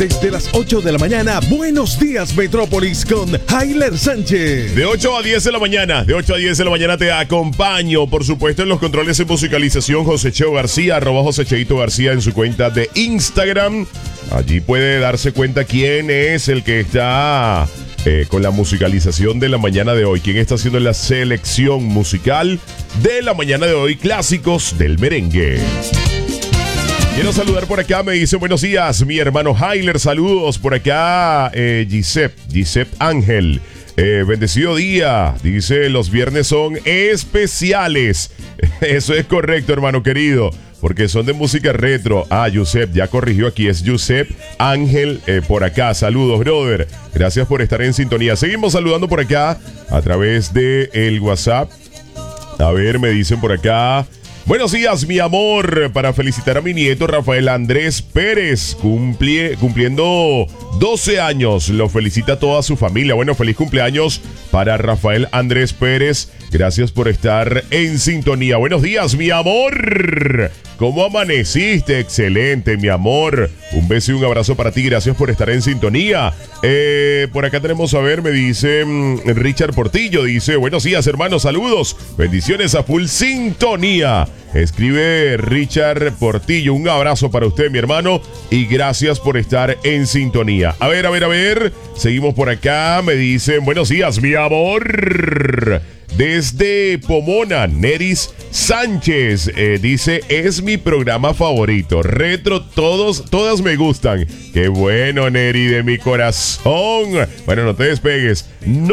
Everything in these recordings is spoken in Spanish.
Desde las 8 de la mañana, Buenos Días Metrópolis con Jailer Sánchez. De 8 a 10 de la mañana, te acompaño, por supuesto, en los controles de musicalización, José Cheo García, @JoséCheito García en su cuenta de Instagram. Allí puede darse cuenta quién es el que está con la musicalización de la mañana de hoy, quién está haciendo la selección musical de la mañana de hoy, clásicos del merengue. Quiero saludar por acá, me dice buenos días, mi hermano Jailer, saludos por acá, Gisep Ángel. Bendecido día, dice, los viernes son especiales. Eso es correcto, hermano querido, porque son de música retro. Giuseppe, ya corrigió aquí, es Giuseppe Ángel por acá. Saludos, brother. Gracias por estar en sintonía. Seguimos saludando por acá a través de el WhatsApp. A ver, me dicen por acá. Buenos días, mi amor, para felicitar a mi nieto Rafael Andrés Pérez, cumpliendo 12 años. Lo felicita toda su familia. Bueno, feliz cumpleaños para Rafael Andrés Pérez. Gracias por estar en sintonía. Buenos días, mi amor. ¿Cómo amaneciste? Excelente, mi amor. Un beso y un abrazo para ti. Gracias por estar en sintonía. Por acá tenemos, a ver, me dice Richard Portillo. Dice, buenos días, hermanos. Saludos. Bendiciones a full sintonía. Escribe Richard Portillo. Un abrazo para usted, mi hermano. Y gracias por estar en sintonía. A ver. Seguimos por acá. Me dicen, buenos días, mi amor. Desde Pomona, Neris Sánchez dice, es mi programa favorito. Retro, todas me gustan. Qué bueno, Neri, de mi corazón. Bueno, no te despegues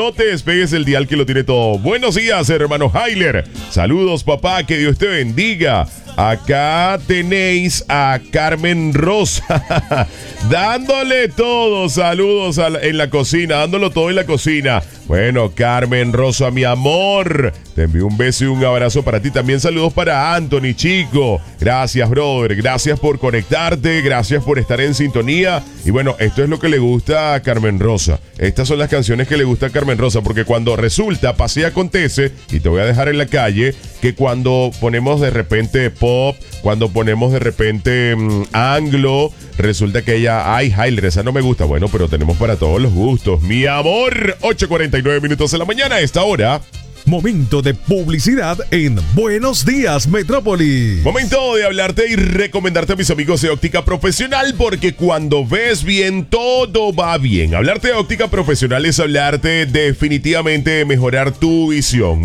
el dial que lo tiene todo. Buenos días, hermano Jailer. Saludos, papá, que Dios te bendiga. Acá tenéis a Carmen Rosa dándole todo, saludos en la cocina, dándolo todo en la cocina. Bueno, Carmen Rosa, mi amor, te envío un beso y un abrazo para ti. También saludos para Anthony, chico. Gracias, brother, gracias por conectarte, gracias por estar en sintonía. Y bueno, esto es lo que le gusta a Carmen Rosa. Estas son las canciones que le gusta a Carmen Rosa, porque cuando resulta, pasa y acontece, y te voy a dejar en la calle, que cuando ponemos de repente pop, cuando ponemos de repente anglo, resulta que ella, Jailer, esa no me gusta. Bueno, pero tenemos para todos los gustos, mi amor. 8:49 minutos de la mañana a esta hora. Momento de publicidad en Buenos Días Metrópolis. Momento de hablarte y recomendarte a mis amigos de Óptica Profesional, porque cuando ves bien, todo va bien. Hablarte de Óptica Profesional es hablarte definitivamente de mejorar tu visión.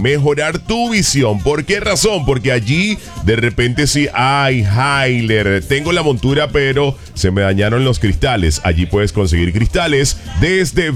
¿Por qué razón? Porque allí de repente sí, Jailer, tengo la montura pero se me dañaron los cristales. Allí puedes conseguir cristales desde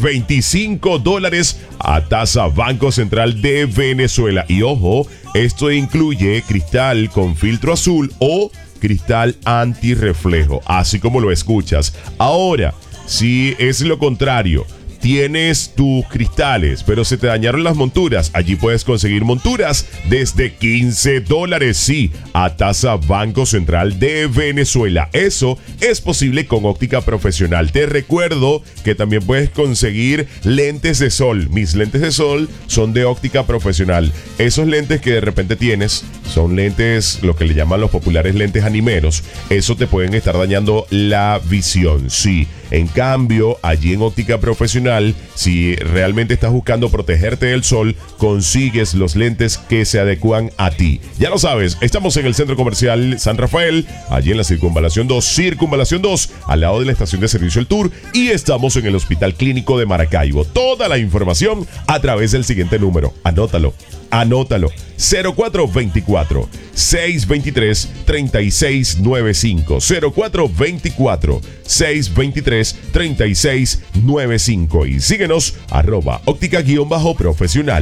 $25 a tasa Banco Central de Venezuela. Y ojo, esto incluye cristal con filtro azul o cristal antirreflejo, así como lo escuchas. Ahora, si es lo contrario, tienes tus cristales, pero se te dañaron las monturas, allí puedes conseguir monturas desde $15, sí, a tasa Banco Central de Venezuela. Eso es posible con Óptica Profesional. Te recuerdo que también puedes conseguir lentes de sol. Mis lentes de sol son de Óptica Profesional. Esos lentes que de repente tienes son lentes, lo que le llaman los populares lentes animeros. Eso te pueden estar dañando la visión, sí. En cambio, allí en Óptica Profesional, si realmente estás buscando protegerte del sol, consigues los lentes que se adecuan a ti. Ya lo sabes, estamos en el Centro Comercial San Rafael, allí en la Circunvalación 2, al lado de la estación de servicio El Tour, y estamos en el Hospital Clínico de Maracaibo. Toda la información a través del siguiente número. Anótalo. 0424 623 3695. 0424 623 3695. Y síguenos @óptica_profesional.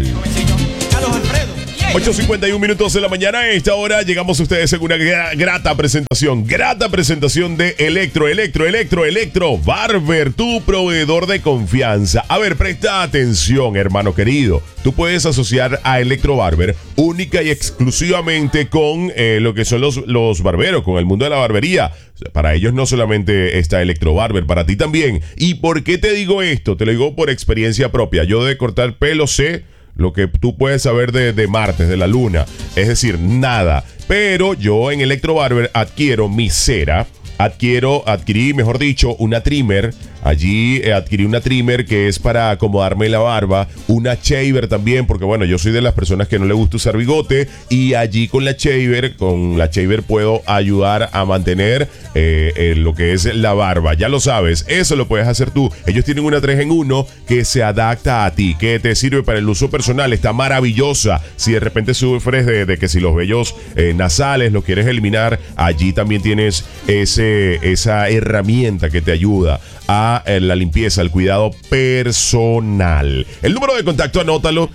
8:51 minutos de la mañana. A esta hora llegamos a ustedes en una grata presentación de Electro Barber, tu proveedor de confianza. A ver, presta atención, hermano querido. Tú puedes asociar a Electro Barber única y exclusivamente con lo que son los barberos, con el mundo de la barbería. Para ellos no solamente está Electro Barber, para ti también. ¿Y por qué te digo esto? Te lo digo por experiencia propia. Yo de cortar pelo sé lo que tú puedes saber de Marte, de la Luna, es decir, nada. Pero yo en Electro Barber adquiero mi cera adquirí, mejor dicho, una trimmer. Allí adquirí una trimmer que es para acomodarme la barba, una shaver también, porque bueno, yo soy de las personas que no le gusta usar bigote, y allí con la shaver puedo ayudar a mantener lo que es la barba. Ya lo sabes, eso lo puedes hacer tú. Ellos tienen una 3 en 1 que se adapta a ti, que te sirve para el uso personal, está maravillosa. Si de repente sufres de que si los vellos nasales los quieres eliminar, allí también tienes esa herramienta que te ayuda a la limpieza, el cuidado personal. El número de contacto, anótalo: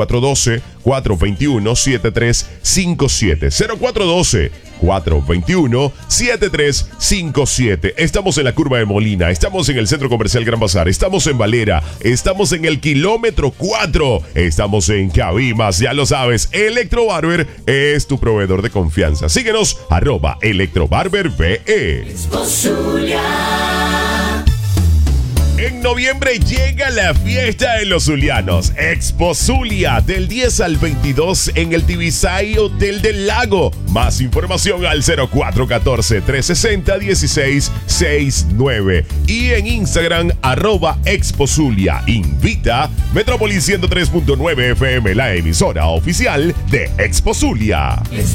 0412-421-7357. 0412-421-7357. Estamos en la Curva de Molina, estamos en el Centro Comercial Gran Bazar, estamos en Valera, estamos en el kilómetro 4, estamos en Cabimas, ya lo sabes. Electrobarber es tu proveedor de confianza. Síguenos, @ElectroBarberBE. En noviembre llega la fiesta de los zulianos, Expo Zulia, del 10 al 22 en el Tibisay Hotel del Lago. Más información al 0414-360-1669 y en Instagram @Expo Zulia. Invita Metrópolis 103.9 FM, la emisora oficial de Expo Zulia.